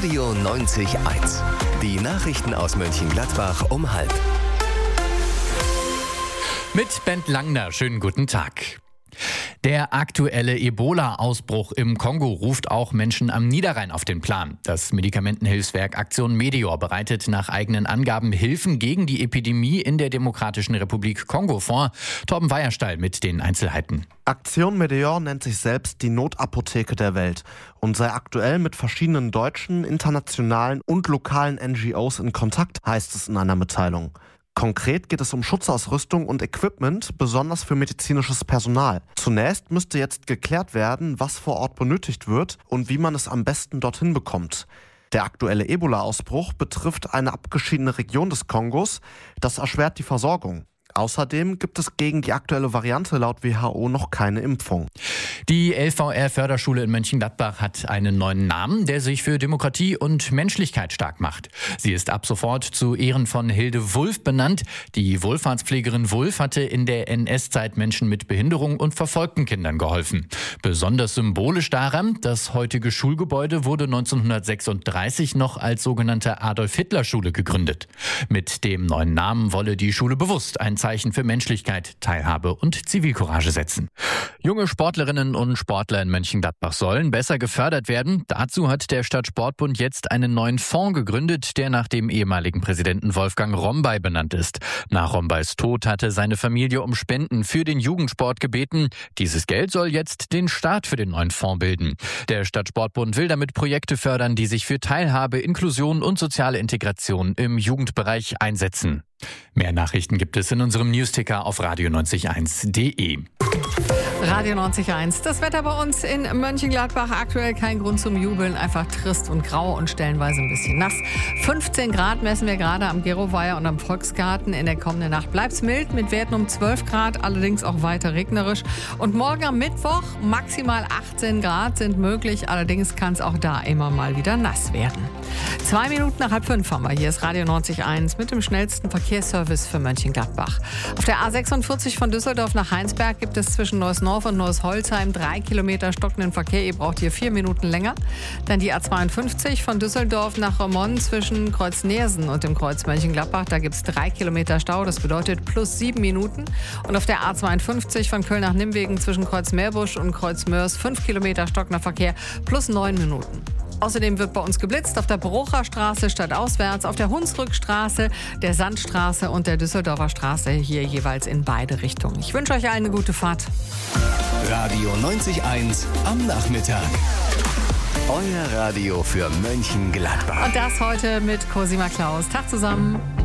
Radio 90.1. Die Nachrichten aus Mönchengladbach um 12:30. Mit Bent Langner, schönen guten Tag. Der aktuelle Ebola-Ausbruch im Kongo ruft auch Menschen am Niederrhein auf den Plan. Das Medikamentenhilfswerk Aktion Medeor bereitet nach eigenen Angaben Hilfen gegen die Epidemie in der Demokratischen Republik Kongo vor. Torben Weierstall mit den Einzelheiten. Aktion Medeor nennt sich selbst die Notapotheke der Welt und sei aktuell mit verschiedenen deutschen, internationalen und lokalen NGOs in Kontakt, heißt es in einer Mitteilung. Konkret geht es um Schutzausrüstung und Equipment, besonders für medizinisches Personal. Zunächst müsste jetzt geklärt werden, was vor Ort benötigt wird und wie man es am besten dorthin bekommt. Der aktuelle Ebola-Ausbruch betrifft eine abgeschiedene Region des Kongos. Das erschwert die Versorgung. Außerdem gibt es gegen die aktuelle Variante laut WHO noch keine Impfung. Die LVR-Förderschule in Mönchengladbach hat einen neuen Namen, der sich für Demokratie und Menschlichkeit stark macht. Sie ist ab sofort zu Ehren von Hilde Wulff benannt. Die Wohlfahrtspflegerin Wulff hatte in der NS-Zeit Menschen mit Behinderung und verfolgten Kindern geholfen. Besonders symbolisch daran, das heutige Schulgebäude wurde 1936 noch als sogenannte Adolf-Hitler-Schule gegründet. Mit dem neuen Namen wolle die Schule bewusst ein Zeichen für Menschlichkeit, Teilhabe und Zivilcourage setzen. Junge Sportlerinnen und Sportler in Mönchengladbach sollen besser gefördert werden. Dazu hat der Stadtsportbund jetzt einen neuen Fonds gegründet, der nach dem ehemaligen Präsidenten Wolfgang Rombay benannt ist. Nach Rombays Tod hatte seine Familie um Spenden für den Jugendsport gebeten. Dieses Geld soll jetzt den Start für den neuen Fonds bilden. Der Stadtsportbund will damit Projekte fördern, die sich für Teilhabe, Inklusion und soziale Integration im Jugendbereich einsetzen. Mehr Nachrichten gibt es in unserem Newsticker auf radio901.de. Radio 90.1. Das Wetter bei uns in Mönchengladbach. Aktuell kein Grund zum Jubeln. Einfach trist und grau und stellenweise ein bisschen nass. 15 Grad messen wir gerade am Geroweiher und am Volksgarten. In der kommenden Nacht bleibt es mild mit Werten um 12 Grad, allerdings auch weiter regnerisch. Und morgen am Mittwoch maximal 18 Grad sind möglich. Allerdings kann es auch da immer mal wieder nass werden. 2 Minuten nach 4:30 haben wir. Hier ist Radio 90.1 mit dem schnellsten Verkehrsservice für Mönchengladbach. Auf der A46 von Düsseldorf nach Heinsberg gibt es zwischen Neuss-Norf und Neuss-Holzheim 3 Kilometer stockenden Verkehr. Ihr braucht hier 4 Minuten länger. Dann die A52 von Düsseldorf nach Remont zwischen Kreuz Neersen und dem Kreuz Mönchengladbach. Da gibt es 3 Kilometer Stau. Das bedeutet plus 7 Minuten. Und auf der A52 von Köln nach Nimwegen zwischen Kreuz Meerbusch und Kreuz Mörs 5 Kilometer stockender Verkehr plus 9 Minuten. Außerdem wird bei uns geblitzt auf der Brucher Straße stadtauswärts, auf der Hunsrückstraße, der Sandstraße und der Düsseldorfer Straße, hier jeweils in beide Richtungen. Ich wünsche euch allen eine gute Fahrt. Radio 90.1 am Nachmittag. Euer Radio für Mönchengladbach. Und das heute mit Cosima Klaus. Tag zusammen.